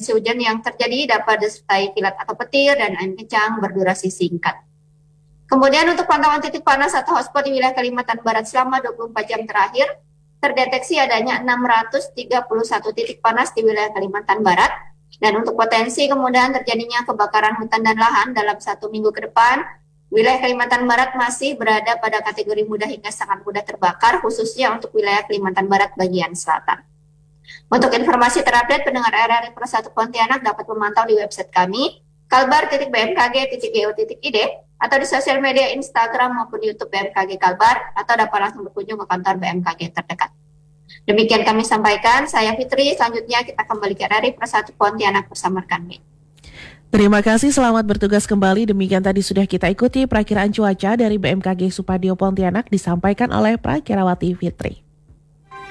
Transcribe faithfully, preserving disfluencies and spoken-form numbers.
potensi hujan yang terjadi dapat disertai kilat atau petir dan angin kencang berdurasi singkat. Kemudian untuk pantauan titik panas atau hotspot di wilayah Kalimantan Barat selama dua puluh empat jam terakhir, terdeteksi adanya enam ratus tiga puluh satu titik panas di wilayah Kalimantan Barat. Dan untuk potensi kemudahan terjadinya kebakaran hutan dan lahan dalam satu minggu ke depan, wilayah Kalimantan Barat masih berada pada kategori mudah hingga sangat mudah terbakar, khususnya untuk wilayah Kalimantan Barat bagian selatan. Untuk informasi terupdate, pendengar R R I Persatu Pontianak dapat memantau di website kami, kalbar titik b m k g titik go titik i d, atau di sosial media Instagram maupun YouTube B M K G Kalbar, atau dapat langsung berkunjung ke kantor B M K G terdekat. Demikian kami sampaikan, saya Fitri, selanjutnya kita kembali ke R R I Persatu Pontianak bersama kami. Terima kasih, selamat bertugas kembali. Demikian tadi sudah kita ikuti perakiraan cuaca dari B M K G Supadio Pontianak disampaikan oleh Prakirawati Fitri.